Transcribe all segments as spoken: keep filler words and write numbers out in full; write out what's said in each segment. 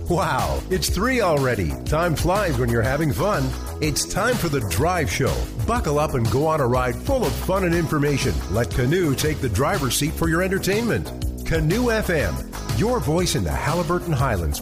Wow, it's three already. Time flies when you're having fun. It's time for the Drive Show. Buckle up and go on a ride full of fun and information. Let Canoe take the driver's seat for your entertainment. Canoe F M, your voice in the Haliburton Highlands.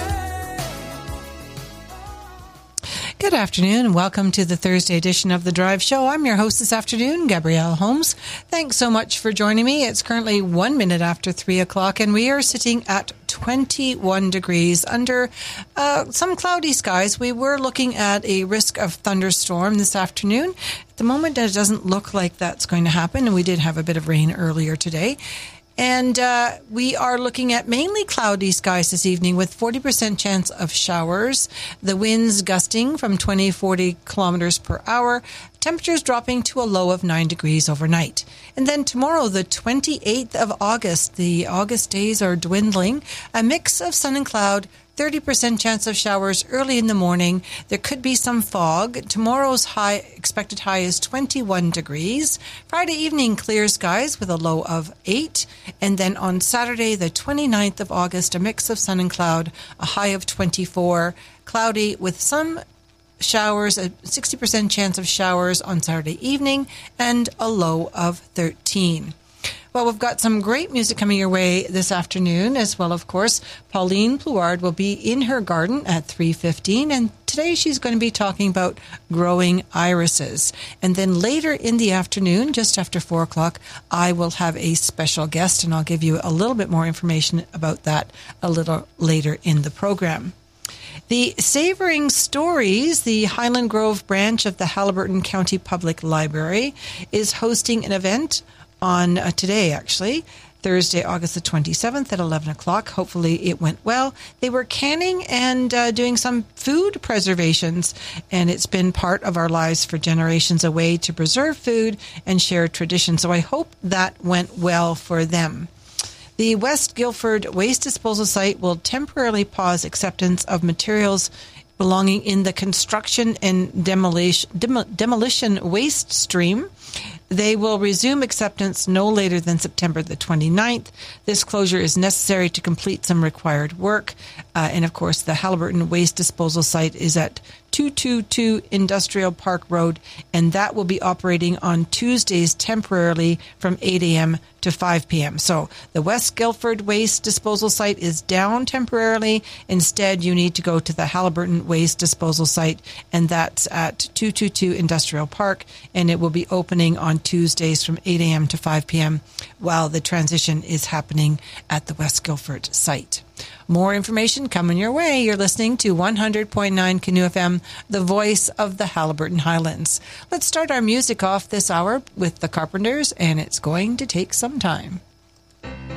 Good afternoon and welcome to the Thursday edition of The Drive Show. I'm your host this afternoon, Gabrielle Holmes. Thanks so much for joining me. It's currently one minute after three o'clock and we are sitting at twenty-one degrees under uh, some cloudy skies. We were looking at a risk of thunderstorm this afternoon. At the moment, it doesn't look like that's going to happen, and we did have a bit of rain earlier today. And uh, we are looking at mainly cloudy skies this evening with forty percent chance of showers. The winds gusting from twenty to forty kilometers per hour. Temperatures dropping to a low of nine degrees overnight. And then tomorrow, the twenty-eighth of August, the August days are dwindling. A mix of sun and cloud. thirty percent chance of showers early in the morning. There could be some fog. Tomorrow's high expected high is twenty-one degrees. Friday evening, clear skies with a low of eight. And then on Saturday, the twenty-ninth of August, a mix of sun and cloud, a high of twenty-four. Cloudy with some showers, a sixty percent chance of showers on Saturday evening, and a low of thirteen. Well, we've got some great music coming your way this afternoon as well, of course. Pauline Plouard will be in her garden at three fifteen, and today she's going to be talking about growing irises. And then later in the afternoon, just after four o'clock, I will have a special guest, and I'll give you a little bit more information about that a little later in the program. The Savoring Stories, the Highland Grove branch of the Haliburton County Public Library, is hosting an event on uh, today, actually, Thursday, August the twenty-seventh at eleven o'clock. Hopefully it went well. They were canning and uh, doing some food preservations, and it's been part of our lives for generations, a way to preserve food and share tradition. So I hope that went well for them. The West Guildford Waste Disposal Site will temporarily pause acceptance of materials belonging in the construction and demolition, dem- demolition waste stream. They will resume acceptance no later than September the twenty-ninth. This closure is necessary to complete some required work. Uh, and, of course, the Haliburton Waste Disposal Site is at two twenty-two Industrial Park Road, and that will be operating on Tuesdays temporarily from eight a.m. to five p.m. So the West Guildford Waste Disposal Site is down temporarily. Instead, you need to go to the Haliburton Waste Disposal Site, and that's at two twenty-two Industrial Park, and it will be opening on Tuesdays from eight a.m. to five p.m. while the transition is happening at the West Guildford site. More information coming your way. You're listening to one hundred point nine Canoe F M, the voice of the Haliburton Highlands. Let's start our music off this hour with the Carpenters, and it's going to take some time.